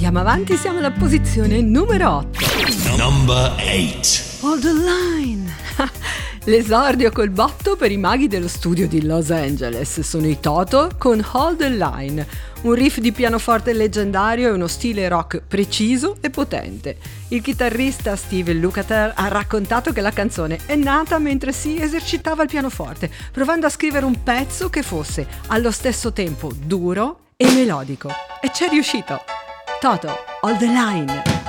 Andiamo avanti, siamo alla posizione numero 8. Number 8. Hold the line. L'esordio col botto per i maghi dello studio di Los Angeles sono i Toto con Hold the Line, un riff di pianoforte leggendario e uno stile rock preciso e potente. Il chitarrista Steve Lukather ha raccontato che la canzone è nata mentre si esercitava il pianoforte, provando a scrivere un pezzo che fosse allo stesso tempo duro e melodico. E c'è riuscito. Toto, Hold the Line.